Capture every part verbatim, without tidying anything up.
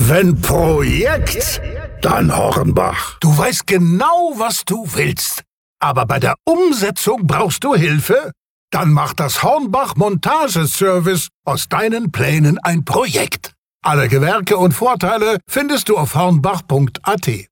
Wenn Projekt, dann Hornbach. Du weißt genau, was du willst. Aber bei der Umsetzung brauchst du Hilfe? Dann macht das Hornbach Montageservice aus deinen Plänen ein Projekt. Alle Gewerke und Vorteile findest du auf hornbach punkt a t.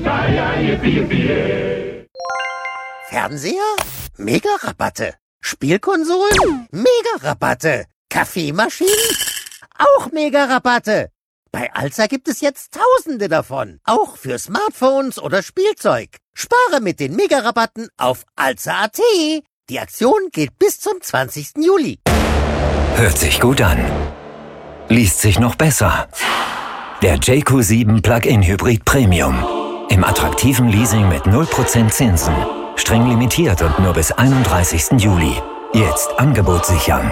Fernseher? Mega-Rabatte. Spielkonsolen? Mega-Rabatte. Kaffeemaschinen? Auch Mega-Rabatte. Bei Alza gibt es jetzt Tausende davon. Auch für Smartphones oder Spielzeug. Spare mit den Mega-Rabatten auf alza punkt a t. Die Aktion gilt bis zum zwanzigsten Juli. Hört sich gut an. Liest sich noch besser. Der J Q sieben Plug-in Hybrid Premium. Im attraktiven Leasing mit null Prozent Zinsen. Streng limitiert und nur bis einunddreißigsten Juli. Jetzt Angebot sichern.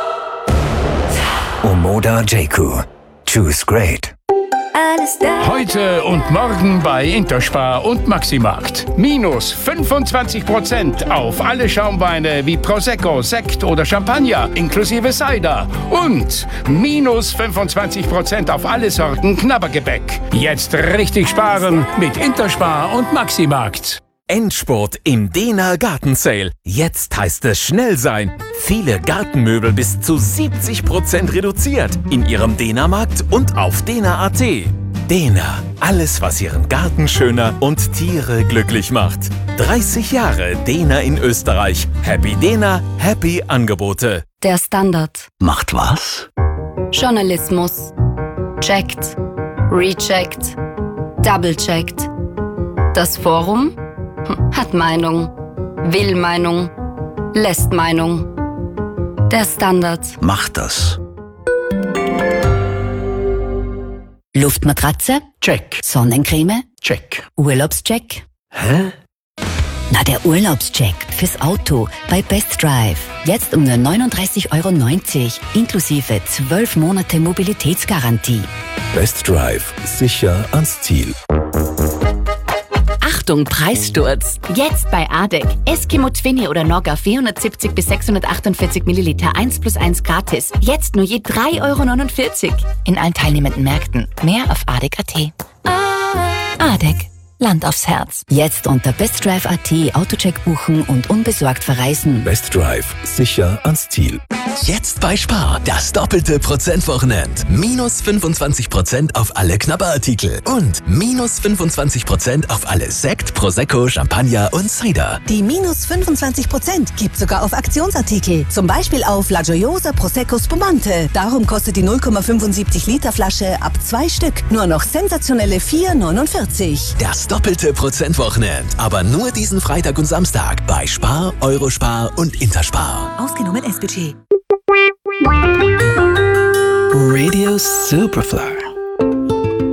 Omoda J Q. Choose great. Heute und morgen bei Interspar und Maximarkt. Minus fünfundzwanzig Prozent auf alle Schaumweine wie Prosecco, Sekt oder Champagner inklusive Cider. Und minus fünfundzwanzig Prozent auf alle Sorten Knabbergebäck. Jetzt richtig sparen mit Interspar und Maximarkt. Endspurt im Dena Garten Sale. Jetzt heißt es schnell sein. Viele Gartenmöbel bis zu siebzig Prozent reduziert in Ihrem Dena-Markt und auf dena punkt a t. Dena, alles was Ihren Garten schöner und Tiere glücklich macht. dreißig Jahre Dena in Österreich. Happy Dena, happy Angebote. Der Standard. Macht was? Journalismus. Checkt. Recheckt. Double-checkt. Das Forum hat Meinung, will Meinung, lässt Meinung. Der Standard. Macht das. Luftmatratze? Check. Sonnencreme? Check. Urlaubscheck? Hä? Na, der Urlaubscheck fürs Auto bei Best Drive. Jetzt um nur neununddreißig Euro neunzig, inklusive zwölf Monate Mobilitätsgarantie. Best Drive. Sicher ans Ziel. Achtung, Preissturz! Jetzt bei Adek. Eskimo Twinny oder Nogga vierhundertsiebzig bis sechshundertachtundvierzig Milliliter eins plus eins gratis. Jetzt nur je drei Euro neunundvierzig. In allen teilnehmenden Märkten. Mehr auf adek punkt a t. Adek. Land aufs Herz. Jetzt unter bestdrive punkt a t Autocheck buchen und unbesorgt verreisen. Best Drive. Sicher ans Ziel. Jetzt bei Spar. Das doppelte Prozentwochenend. Minus fünfundzwanzig Prozent auf alle Knabberartikel. Und minus fünfundzwanzig Prozent auf alle Sekt, Prosecco, Champagner und Cider. Die minus fünfundzwanzig Prozent gibt sogar auf Aktionsartikel. Zum Beispiel auf La Gioiosa Prosecco Spumante. Darum kostet die null Komma fünfundsiebzig Liter Flasche ab zwei Stück nur noch sensationelle vier neunundvierzig. Das doppelte Prozentwochenend. Aber nur diesen Freitag und Samstag bei Spar, Eurospar und Interspar. Ausgenommen S B G. Radio Superfly.